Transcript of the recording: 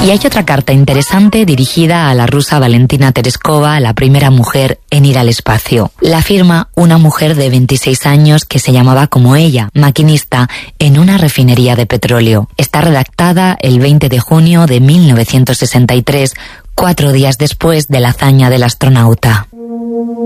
Y hay otra carta interesante dirigida a la rusa Valentina Tereskova, la primera mujer en ir al espacio. La firma una mujer de 26 años que se llamaba como ella, maquinista en una refinería de petróleo. Está redactada el 20 de junio de 1963, 4 días después de la hazaña del astronauta.